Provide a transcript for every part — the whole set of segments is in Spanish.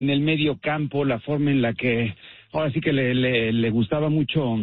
en el medio campo, la forma en la que, ahora sí que le gustaba mucho,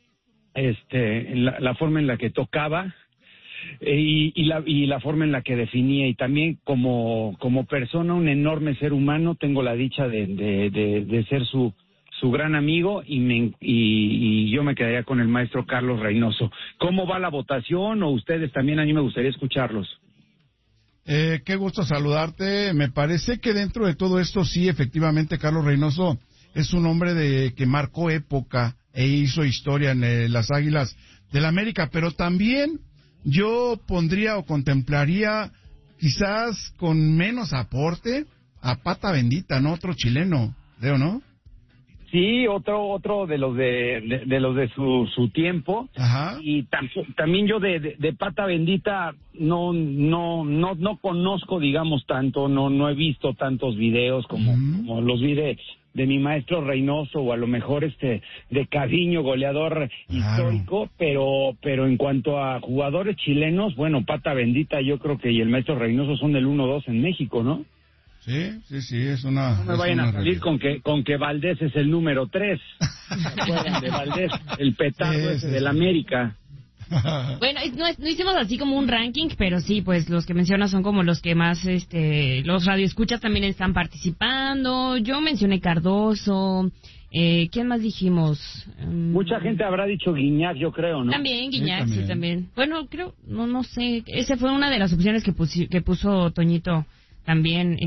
la forma en la que tocaba, y la forma en la que definía, y también como persona, un enorme ser humano. Tengo la dicha de ser su gran amigo, y yo me quedaría con el maestro Carlos Reynoso. ¿Cómo va la votación? O ustedes también, a mí me gustaría escucharlos. Qué gusto saludarte. Me parece que dentro de todo esto, sí, efectivamente, Carlos Reynoso es un hombre que marcó época e hizo historia en las Águilas del América, pero también yo pondría o contemplaría quizás con menos aporte a Pata Bendita, ¿no? Otro chileno, creo, ¿no? Sí, otro de los de su tiempo. Ajá. Y también yo de Pata Bendita no conozco, digamos, tanto, no he visto tantos videos como los vi de mi maestro Reynoso, o a lo mejor de Cariño, goleador histórico, pero en cuanto a jugadores chilenos, bueno, Pata Bendita yo creo que y el maestro Reynoso son el 1-2 en México, ¿no? Sí, es una... No me vayan a salir con que Valdés es el número 3. ¿Se acuerdan de Valdés? El petardo ese del América. Bueno, no hicimos así como un ranking, pero sí, pues los que mencionas son como los que más, los radioescuchas también están participando. Yo mencioné Cardoso. ¿Quién más dijimos? Mucha gente habrá dicho Guiñac, yo creo, ¿no? También, Guiñac, sí, también. Bueno, creo, no sé. Esa fue una de las opciones que puso Toñito. También,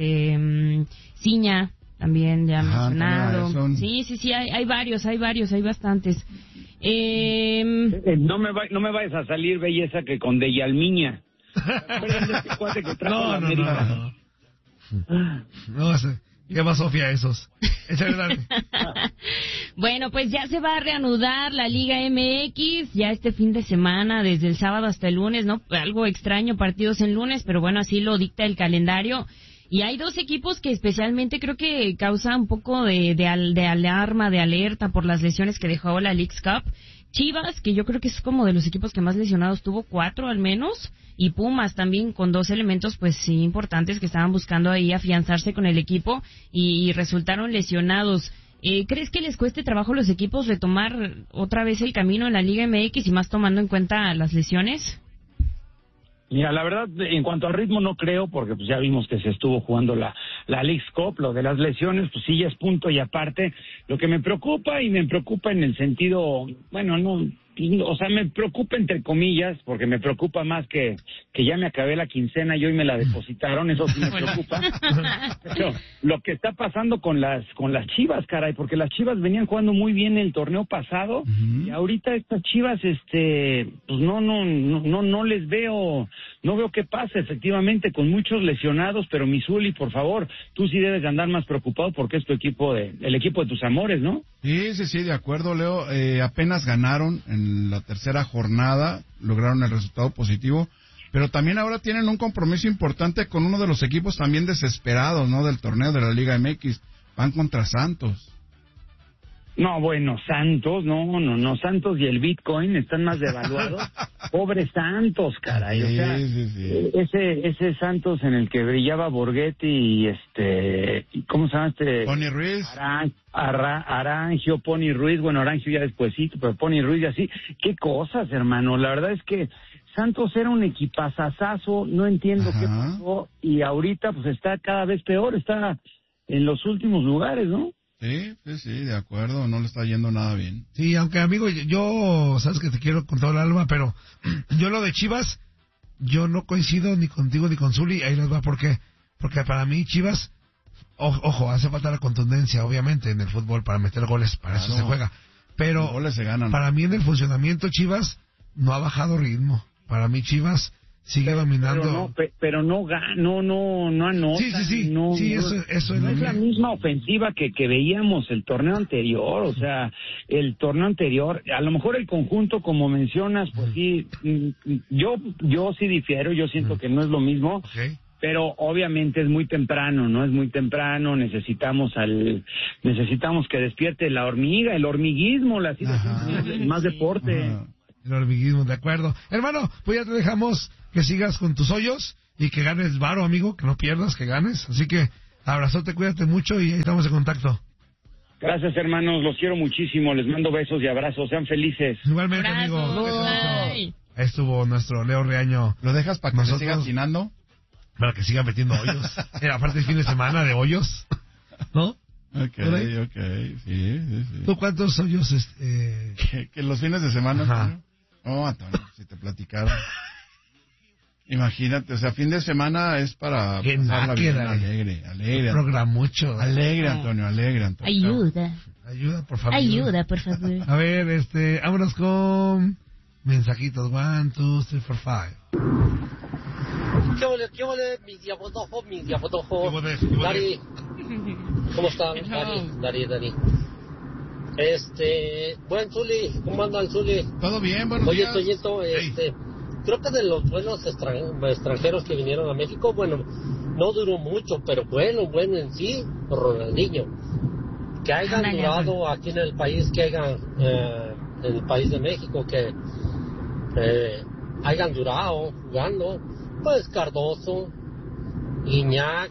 Ciña, también ya mencionado. Sí, hay varios, hay bastantes. No me vayas a salir, belleza, que con Deyalmiña. No, lleva Sofía esos. Bueno, pues ya se va a reanudar la Liga MX, ya este fin de semana, desde el sábado hasta el lunes, ¿no? Algo extraño, partidos en lunes, pero bueno, así lo dicta el calendario. Y hay dos equipos que especialmente creo que causa un poco de alarma, de alerta por las lesiones que dejó la Leagues Cup. Chivas, que yo creo que es como de los equipos que más lesionados tuvo, 4 al menos, y Pumas también con 2 elementos pues sí importantes que estaban buscando ahí afianzarse con el equipo y resultaron lesionados. ¿Crees que les cueste trabajo a los equipos retomar otra vez el camino en la Liga MX y más tomando en cuenta las lesiones? Mira, la verdad, en cuanto al ritmo no creo, porque pues ya vimos que se estuvo jugando la Leagues Cup. Lo de las lesiones, pues sí, ya es punto y aparte. Lo que me preocupa en el sentido, bueno, no, o sea, me preocupa entre comillas, porque me preocupa más que ya me acabé la quincena y hoy me la depositaron, eso sí me preocupa. Pero lo que está pasando con las Chivas, caray, porque las Chivas venían jugando muy bien el torneo pasado, y ahorita estas Chivas, pues no les veo, no veo qué pasa, efectivamente, con muchos lesionados. Pero Misuli, por favor, tú sí debes de andar más preocupado porque es el equipo de tus amores, ¿no? Sí, de acuerdo, Leo. Apenas ganaron en la tercera jornada, lograron el resultado positivo, pero también ahora tienen un compromiso importante con uno de los equipos también desesperados, ¿no? Del torneo de la Liga MX. Van contra Santos. No, bueno, Santos, no, Santos y el Bitcoin están más devaluados. Pobre Santos, caray, o sea, sí. Ese Santos en el que brillaba Borghetti y ¿cómo se llama Pony Ruiz. Arangio, Pony Ruiz, bueno, Arangio ya despuesito, pero Pony Ruiz y así. Qué cosas, hermano, la verdad es que Santos era un equipazazazo, no entiendo qué pasó, y ahorita pues está cada vez peor, está en los últimos lugares, ¿no? Sí, de acuerdo, no le está yendo nada bien. Sí, aunque amigo, yo sabes que te quiero con todo el alma, pero yo lo de Chivas, yo no coincido ni contigo ni con Zuli, ahí les va, ¿por qué? Porque para mí Chivas, ojo, hace falta la contundencia, obviamente, en el fútbol, para meter goles, para eso se juega, pero los goles se ganan. Para mí en el funcionamiento Chivas no ha bajado ritmo, para mí Chivas sigue dominando. Pero no anota. Sí. Eso no es la misma ofensiva que veíamos el torneo anterior. O sea, el torneo anterior, a lo mejor el conjunto, como mencionas, pues sí, yo sí difiero, yo siento que no es lo mismo. Okay. Pero obviamente es muy temprano, ¿no? Es muy temprano, necesitamos que despierte la hormiga, el hormiguismo, más deporte. Ajá. El hormiguismo, de acuerdo. Hermano, pues ya te dejamos que sigas con tus hoyos y que ganes varo, amigo, que no pierdas, que ganes. Así que Abrazote, cuídate mucho y ahí estamos en contacto. Gracias, hermanos, los quiero muchísimo, les mando besos y abrazos, sean felices. Igualmente, Abrazo, amigo. bye. Ahí estuvo nuestro Leo Reaño. ¿Lo dejas para que Nosotros- se siga atinando? Para que siga metiendo hoyos. Aparte el fin de semana de hoyos, ¿no? Ok, ¿Por ahí? ok, sí. ¿Tú cuántos hoyos, Que los fines de semana, Ajá. Antonio. Oh, Antonio, si te platicara. Imagínate, o sea, fin de semana es para Qué pasarla bien, náquera, alegre. Programucho. Alegre, Antonio. Ayuda. Ayuda, por favor. Ayuda, por favor. A ver, vámonos con mensajitos. 1, 2, 3, 4, 5. ¿Qué vale? Mi diabotojo. ¿Qué Dari, ¿cómo están? Dari. Buen Zuli, ¿cómo andan, Zuli? Todo bien, buenos Oye, días. Toñito, Hey. creo que de los buenos extranjeros que vinieron a México, bueno, no duró mucho, pero bueno en sí, Ronaldinho. Que hayan Ándale, durado aquí en el país, que hayan, en el país de México, que hayan durado jugando, pues Cardoso, Guiñac,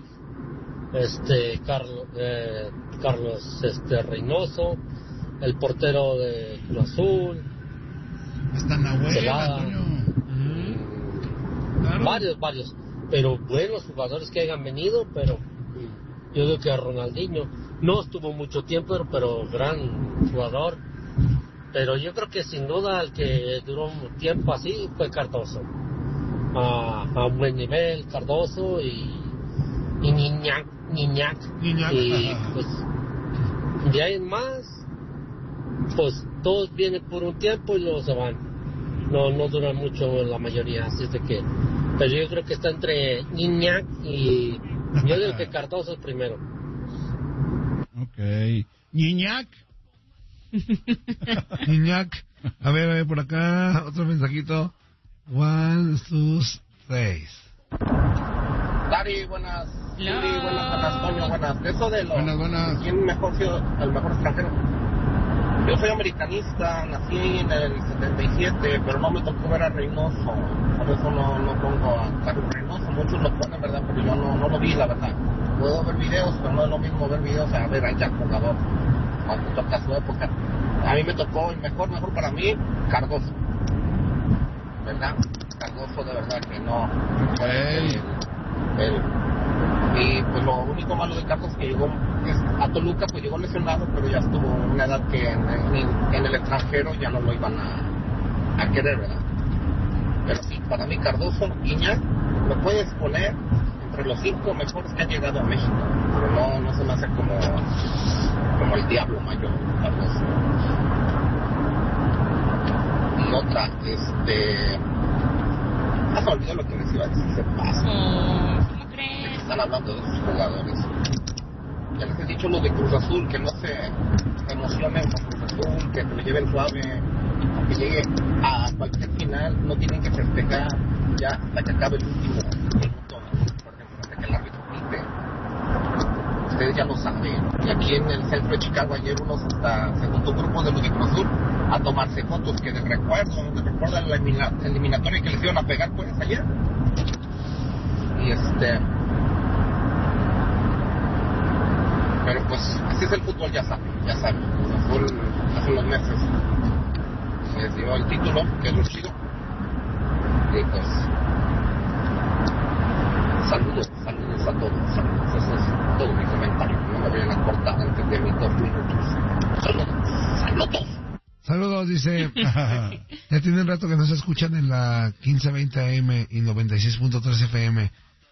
Carlos Reynoso, el portero de Cruz Azul, Hasta Nahuel, Celada. Antonio. Claro. varios, pero buenos jugadores que hayan venido, pero yo digo que Ronaldinho no estuvo mucho tiempo, pero gran jugador, pero yo creo que sin duda el que duró un tiempo así fue Cardoso, a buen nivel, Cardoso y Guiñac, y pues de ahí en más, pues todos vienen por un tiempo y luego se van. No duran mucho la mayoría, así es de que, pero yo creo que está entre Guiñac y yo digo que Cardoso es primero. Ok. Niñac. Guiñac. A ver, por acá, otro mensajito. 1, 2, 3. Dari, buenas. Hola. Sí, buenas, Toño, buenas. Eso de los... Buenas. ¿Quién mejor sido el mejor extranjero? Yo soy americanista, nací en el 77, pero no me tocó ver a Reynoso. Por eso no pongo a Carlos Reynoso. Muchos lo ponen, ¿verdad? Pero yo no lo vi, la verdad. Puedo ver videos, pero no es lo mismo ver videos a ver allá jugador. Cuando toca su época. A mí me tocó el mejor para mí, Cardoso. ¿Verdad? Cardoso, de verdad que no. Y pues lo único malo de Carlos es que llegó a Toluca, pues llegó lesionado, pero ya estuvo en una edad que en el extranjero ya no lo iban a querer, ¿verdad? Pero sí, para mí Cardoso, Guiñac, lo puedes poner entre los 5 mejores que han llegado a México, pero no se me hace como el diablo mayor, Cardoso. Y otra, se me olvidó lo que les iba a decir, se pasa. ¿Cómo crees? Están hablando de sus jugadores. Ya les he dicho lo de Cruz Azul, que no se emocionen con Cruz Azul, que lo lleven suave, que llegue a cualquier final, no tienen que festejar ya hasta que acabe el último minuto, por ejemplo, hasta que el árbitro pite. Ustedes ya lo saben. Y aquí en el centro de Chicago ayer se juntó un grupo de los de Cruz Azul a tomarse fotos que recuerdan la eliminatoria que les iban a pegar pues ayer. Y pero pues así es el fútbol, ya saben. Cruz Azul hace unos meses les dio el título, que es lo chido. Y pues saludos a todos. Ese es todo mi comentario. No me vayan a cortar antes de mis 2 minutos. Saludos. Saludos, dice. Ya tienen rato que nos escuchan en la 1520 AM y 96.3 FM.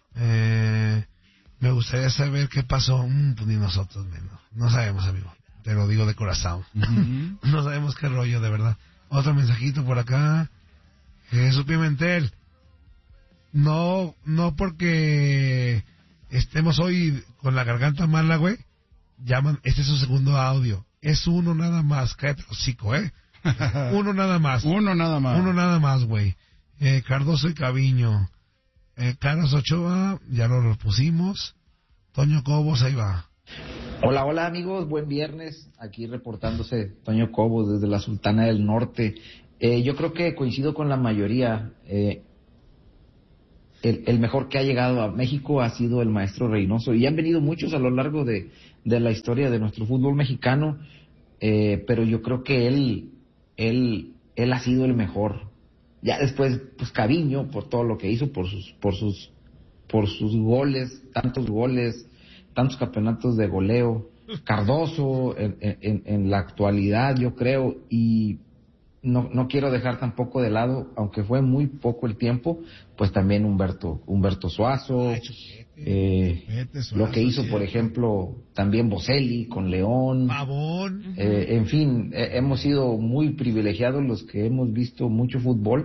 Me gustaría saber qué pasó. Pues ni nosotros menos. No sabemos, amigo. Te lo digo de corazón. No sabemos qué rollo, de verdad. Otro mensajito por acá. Jesús Pimentel. No porque estemos hoy con la garganta mala, güey. Llaman, este es su segundo audio. Es uno nada más. Cállate, hocico, Uno nada más. Uno nada más, güey. Cardoso y Caviño. Carlos Ochoa, ya lo pusimos. Toño Cobos, ahí va. Hola amigos, buen viernes. Aquí reportándose Toño Cobos desde la Sultana del Norte. Yo creo que coincido con la mayoría. el mejor que ha llegado a México ha sido el maestro Reynoso, y han venido muchos a lo largo de la historia de nuestro fútbol mexicano, pero yo creo que él ha sido el mejor. Ya después, pues Caviño, por todo lo que hizo, por sus goles, tantos campeonatos de goleo. Cardoso en la actualidad, yo creo, y no quiero dejar tampoco de lado, aunque fue muy poco el tiempo, pues también Humberto Suazo, lo que hizo, por ejemplo, también Boselli con León, Pavón. en fin, hemos sido muy privilegiados los que hemos visto mucho fútbol,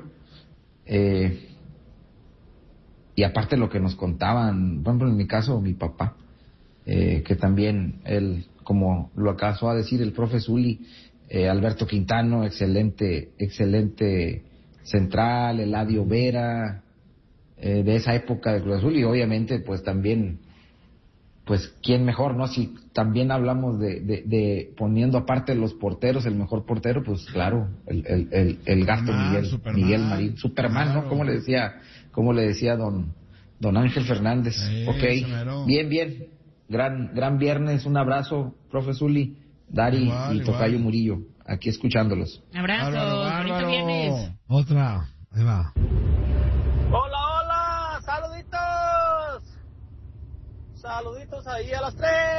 y aparte lo que nos contaban, por ejemplo, en mi caso, mi papá, que también él, como lo acabó a decir el profe Zuli, Alberto Quintano, excelente central, Eladio Vera, de esa época de Cruz Azul, y obviamente pues también, pues quién mejor, ¿no? Si también hablamos de poniendo aparte los porteros, el mejor portero, pues claro, el gato Miguel Marín, Superman, claro. ¿No? ¿Cómo le decía don Ángel Fernández? Okay, bien. Gran viernes, un abrazo, profe Zuli, Dari y Tocayo Murillo, aquí escuchándolos. Abrazo, bonito viernes. Otra, ahí va. Hola, saluditos ahí a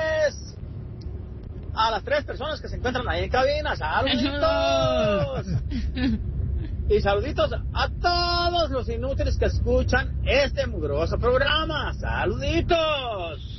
las tres personas que se encuentran ahí en cabina, saluditos. Y saluditos a todos los inútiles que escuchan este mugroso programa, saluditos.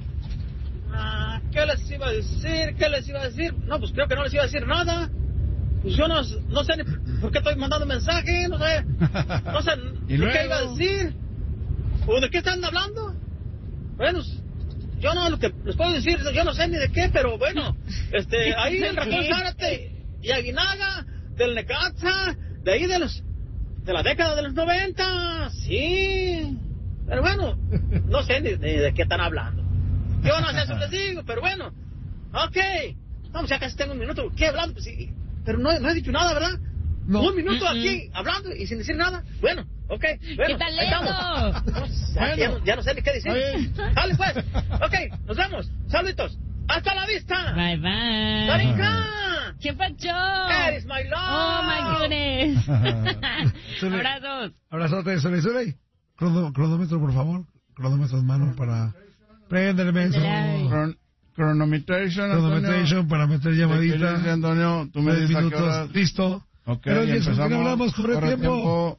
¿Qué les iba a decir? No, pues creo que no les iba a decir nada. Pues yo no sé ni por qué estoy mandando mensaje, no sé ¿Y luego? ¿Qué iba a decir? ¿O de qué están hablando? Bueno, yo no, lo que les puedo decir, yo no sé ni de qué, pero bueno, ahí el Racón Zárate y Aguinaga, del Necaxa, de ahí de la década de los 90, sí. Pero bueno, no sé ni de qué están hablando. Yo no sé eso les digo, pero bueno. Ok. Vamos, ya casi tengo un minuto. ¿Qué hablando? Pues sí, pero no he dicho nada, ¿verdad? No. Un minuto aquí hablando y sin decir nada. Bueno, ok. Bueno, ¿qué tal eso? Ya no sé ni qué decir. Dale pues. Ok, nos vemos. Saluditos. Hasta la vista. Bye bye. Darinka. ¿Qué pasó? Eres my love. Oh my goodness. Abrazos. Abrazote, Zuli. Cronómetro, por favor. Cronómetro en mano para... Préndeme eso. Chronometration para meter llamadita. Antonio, tú me dices minutos. Listo. Ok, pero oye, ¿por qué no hablamos? Corre tiempo.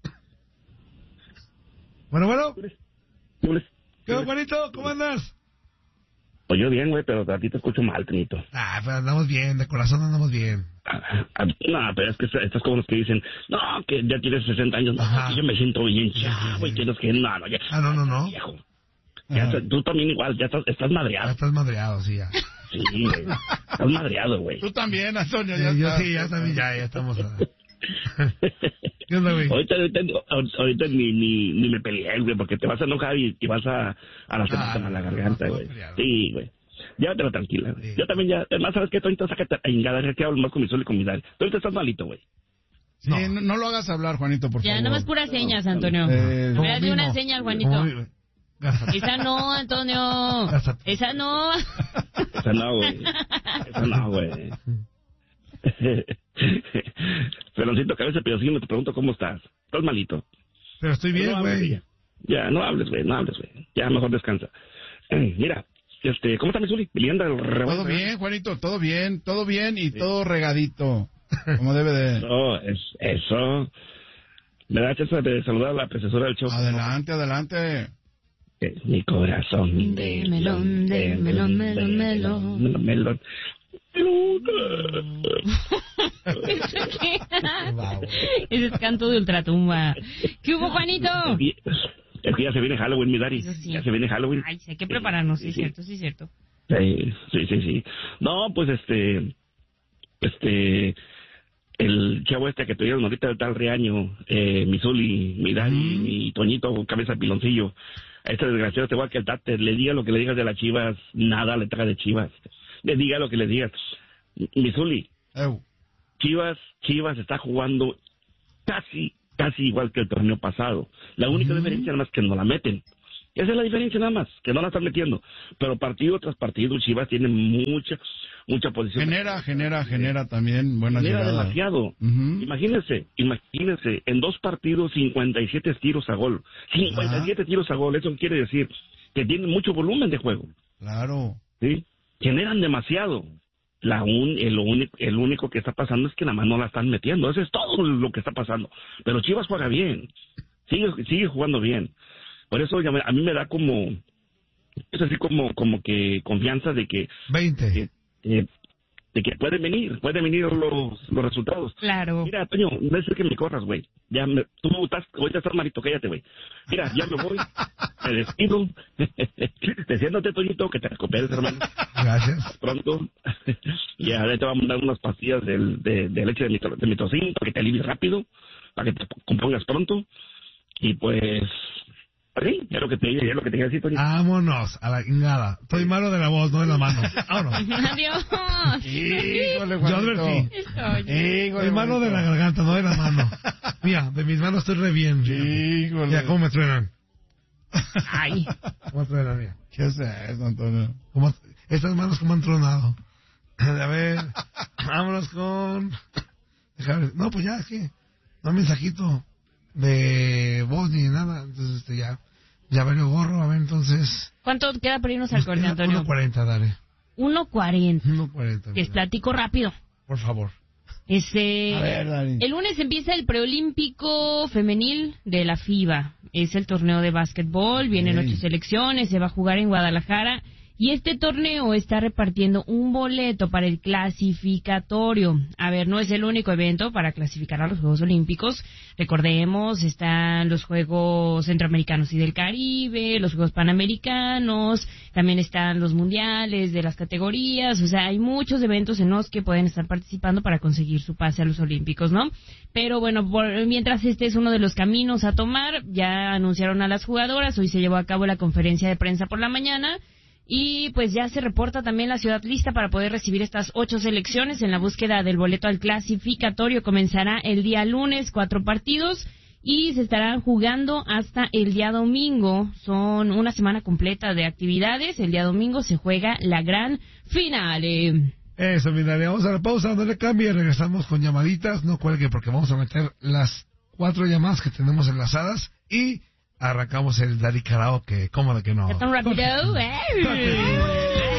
Bueno. ¿Qué, Juanito? ¿Cómo andas? Pues yo bien, güey, pero a ti te escucho mal, Tenito. Pero andamos bien, de corazón andamos bien. No, pero es que estás como los que dicen, no, que ya tienes 60 años, no, que yo me siento bien chavo, y tienes que, no, ya. No. Viejo. Ya, tú también igual, ya estás madreado. Ya estás madreado, sí, ya. Sí, güey. Estás madreado, güey. Tú también, Antonio, ya estamos. ¿Qué onda, güey? Ahorita ni me peleé, güey, porque te vas a enojar y vas a lastimarte la garganta, güey. Sí, güey. Llévatelo tranquila, güey. Sí. Yo también ya, además, ¿sabes qué? Tú ahorita sácate a ingada, que hablo más con mi sol y con mi Dari. Tú ahorita estás malito, güey. Sí, no lo hagas hablar, Juanito, por favor. Ya, nomás puras señas, Antonio. Me de una señal, Juanito. Esa no, Antonio. Esa no. Esa no, güey. Peloncito, cabeza, pero sí me te pregunto cómo estás. ¿Estás malito? Pero estoy bien, güey. Ya, no hables, güey. Ya, mejor descansa. Mira, ¿cómo está mi Zuli? Todo bien, Juanito, todo bien y sí. Todo regadito, como debe de. No, eso. Me da chance de saludar a la precesora del show. Adelante. Mi corazón de melón. Ese es canto de ultratumba. ¿Qué hubo, Juanito? Es que ya se viene Halloween, mi Dari. Sí. Ya se viene Halloween. Ay, hay que prepararnos, sí, cierto. Sí. No, pues el chavo que tuvieron ahorita de tal reaño, mi Zuli, mi Dari, mi Toñito, cabeza de piloncillo. A este desgraciado te voy a que el Tate le diga lo que le digas de las Chivas, nada le traga de Chivas. Le diga lo que le digas. Mi Zuli, Chivas está jugando casi casi igual que el torneo pasado. La única diferencia nada más que no la meten. Esa es la diferencia nada más, que no la están metiendo. Pero partido tras partido, Chivas tiene mucha posición. Genera también buenas llegadas. Genera demasiado. Imagínense, en 2 partidos 57 tiros a gol. 57 tiros a gol, eso quiere decir que tienen mucho volumen de juego. Claro. ¿Sí? Generan demasiado. El único que está pasando es que nada más no la están metiendo. Eso es todo lo que está pasando. Pero Chivas juega bien. Sigue jugando bien. Por eso a mí me da como... Es así como que confianza de que... 20. De que pueden venir los resultados. Claro. Mira, Toño, no es que me corras, güey. Tú ahorita estás malito, cállate, güey. Mira, ya me voy, me despido. Deseándote, Toñito, que te recuperes, hermano. Gracias. Pronto. Y ahora te va a mandar unas pastillas de leche de mitocin para que te alivies rápido, para que te compongas pronto. Y pues... Sí, es lo que te iba a decir, Toño. Vámonos a la chingada. Estoy malo de la voz, no de la mano. Vámonos. Adiós. Híjole, Yo advertí. Estoy malo de la garganta, no de la mano. Mira, de mis manos estoy re bien. Híjole. Mira, ¿cómo me truenan? Ay. ¿Cómo me truenan, mira? ¿Qué es eso, Antonio? Estas manos como han tronado. A ver, vámonos con... No, pues ya, es que no hay mensajito de voz ni nada. Entonces, ya valió gorro. A ver, entonces... ¿Cuánto queda para irnos al corte, Antonio? 1.40, dale. 1.40. 1.40. Les platico rápido. Por favor. A ver, Dani. El lunes empieza el preolímpico femenil de la FIBA. Es el torneo de básquetbol, vienen 8 selecciones, se va a jugar en Guadalajara. Y este torneo está repartiendo un boleto para el clasificatorio. A ver, no es el único evento para clasificar a los Juegos Olímpicos. Recordemos, están los Juegos Centroamericanos y del Caribe, los Juegos Panamericanos, también están los mundiales de las categorías. O sea, hay muchos eventos en los que pueden estar participando para conseguir su pase a los Olímpicos, ¿no? Pero bueno, mientras este es uno de los caminos a tomar, ya anunciaron a las jugadoras. Hoy se llevó a cabo la conferencia de prensa por la mañana. Y pues ya se reporta también la ciudad lista para poder recibir estas 8 selecciones en la búsqueda del boleto al clasificatorio. Comenzará el día lunes, 4 partidos, y se estarán jugando hasta el día domingo. Son una semana completa de actividades. El día domingo se juega la gran final. Eso, mira, le vamos a la pausa, no le cambie, regresamos con llamaditas. No cuelgue porque vamos a meter las 4 llamadas que tenemos enlazadas y... arrancamos el Daddy Karaoke, ¿cómo de que no? ¿Ya tan rápido?